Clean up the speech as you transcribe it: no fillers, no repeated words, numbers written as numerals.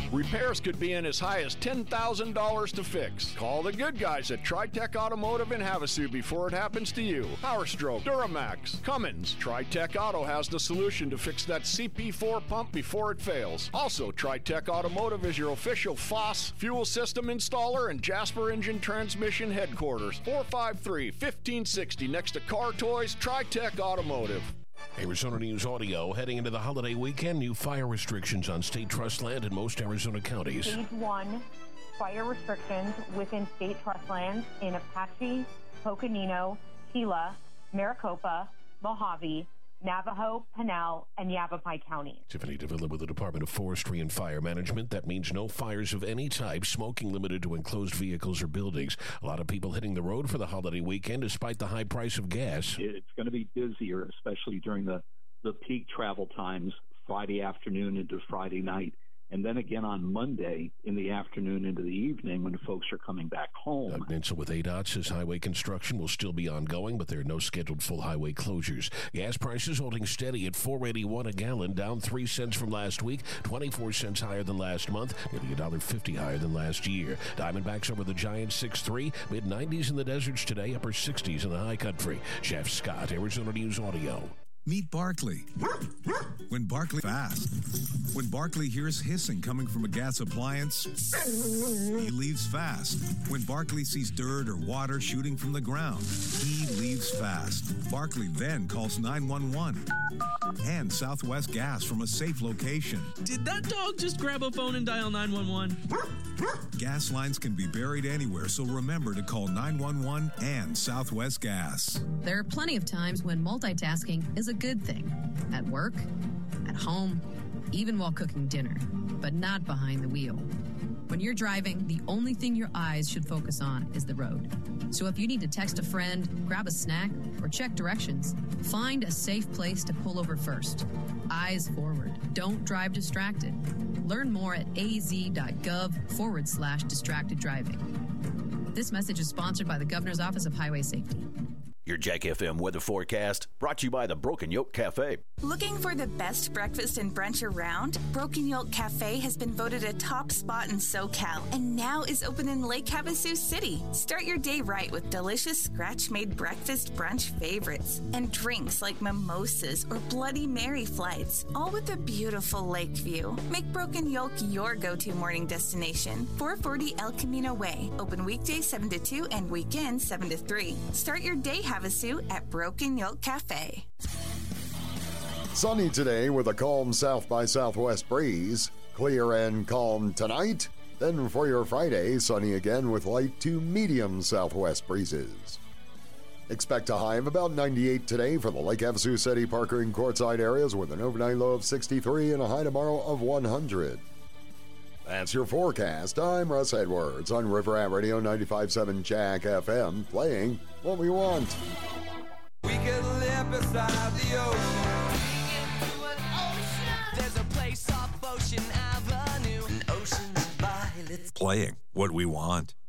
Repairs could be in as high as $10,000 to fix. Call the good guys at TriTech Automotive in Havasu before it happens to you. PowerStroke, Duramax, Cummins. TriTech Auto has the solution to fix that CP4 pump before it fails. Also, TriTech Automotive is your official FOSS fuel system installer and Jasper Engine Transmission headquarters. 453-1560 next to Car Toys, TriTech Automotive. Arizona News Audio. Heading into the holiday weekend, new fire restrictions on state trust land in most Arizona counties. Stage 1 fire restrictions within state trust lands in Apache, Coconino, Gila, Maricopa, Mojave, Navajo, Pinal, and Yavapai counties. Tiffany Davila with the Department of Forestry and Fire Management. That means no fires of any type, smoking limited to enclosed vehicles or buildings. A lot of people hitting the road for the holiday weekend despite the high price of gas. It's going to be busier, especially during the peak travel times, Friday afternoon into Friday night. And then again on Monday in the afternoon into the evening when folks are coming back home. Doug Nintzel with ADOT says highway construction will still be ongoing, but there are no scheduled full highway closures. Gas prices holding steady at $4.81 a gallon, down 3 cents from last week, 24 cents higher than last month, nearly $1.50 higher than last year. Diamondbacks over the Giants 6-3, mid-90s in the deserts today, upper 60s in the high country. Jeff Scott, Arizona News Audio. Meet Barkley. When Barkley fast. When Barkley hears hissing coming from a gas appliance, he leaves fast. When Barkley sees dirt or water shooting from the ground, he leaves fast. Barkley then calls 911 and Southwest Gas from a safe location. Did that dog just grab a phone and dial 911? Gas lines can be buried anywhere, so remember to call 911 and Southwest Gas. There are plenty of times when multitasking is a good thing. At work, at home, even while cooking dinner, but not behind the wheel. When you're driving, the only thing your eyes should focus on is the road. So if you need to text a friend, grab a snack, or check directions, find a safe place to pull over first. Eyes forward. Don't drive distracted. Learn more at az.gov/distracted driving. This message is sponsored by the Governor's Office of Highway Safety. Your Jack FM weather forecast brought to you by the Broken Yoke Cafe. Looking for the best breakfast and brunch around? Broken Yoke Cafe has been voted a top spot in SoCal and now is open in Lake Havasu City. Start your day right with delicious scratch-made breakfast brunch favorites and drinks like mimosas or Bloody Mary flights, all with a beautiful lake view. Make Broken Yoke your go-to morning destination. 440 El Camino Way. Open weekdays 7 to 2 and weekends 7 to 3. Start your day Havasu at Broken Yoke Cafe. Sunny today with a calm south by southwest breeze. Clear and calm tonight. Then for your Friday, sunny again with light to medium southwest breezes. Expect a high of about 98 today for the Lake Havasu City, Parker, and Quartzsite areas with an overnight low of 63 and a high tomorrow of 100. That's your forecast. I'm Russ Edwards on River Rat Radio 95.7 Jack FM, playing what we want. We could live beside the ocean. There's a place off Ocean Avenue. An ocean's violets. Playing what we want.